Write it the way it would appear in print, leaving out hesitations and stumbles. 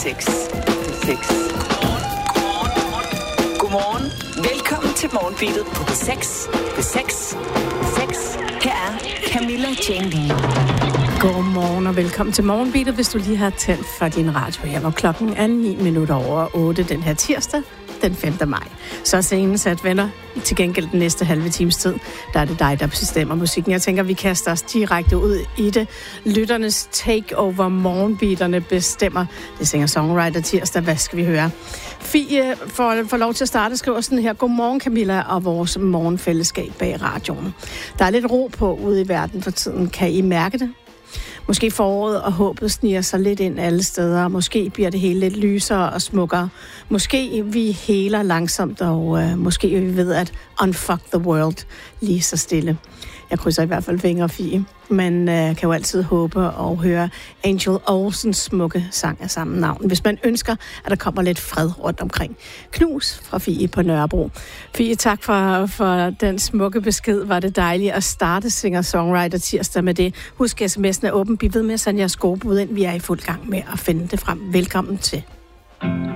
6. Godmorgen. Velkommen til Morgenbeatet på P6. Her er Camilla Jane Lea. Godmorgen og velkommen til Morgenbeatet, hvis du lige har tændt for din radio her, hvor klokken er 9:09 den her tirsdag, den 5. maj. Så er scenen sat, venner. Til gengæld den næste halve times tid, der er det dig, der bestemmer musikken. Jeg tænker, vi kaster os direkte ud i det. Lytternes takeover, morgenbeaterne bestemmer. Det synger songwriter tirsdag. Hvad skal vi høre? Fie får lov til at starte og skriver sådan her. Godmorgen Camilla og vores morgenfællesskab bag radioen. Der er lidt ro på ude i verden for tiden. Kan I mærke det? Måske foråret og håbet sniger sig lidt ind alle steder. Måske bliver det hele lidt lysere og smukkere. Måske vi heler langsomt, og måske vi ved at unfuck the world lige så stille. Jeg krydser i hvert fald fingre, Fie. Man kan jo altid håbe og høre Angel Olsens smukke sang af samme navn, hvis man ønsker, at der kommer lidt fred rundt omkring. Knus fra Fie på Nørrebro. Fie, tak for den smukke besked. Var det dejligt at starte singer-songwriter tirsdag med det. Husk, sms'en er åben. Bliv ved med at sende jeres gode bud ind. Vi er i fuld gang med at finde det frem. Velkommen til.